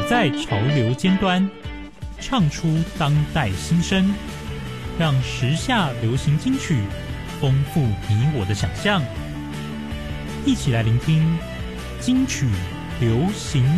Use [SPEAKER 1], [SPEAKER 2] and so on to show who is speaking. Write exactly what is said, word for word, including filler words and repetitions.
[SPEAKER 1] 在潮流尖端，唱出当代心声，让时下流行金曲丰富你我的想象。一起来聆听金曲流行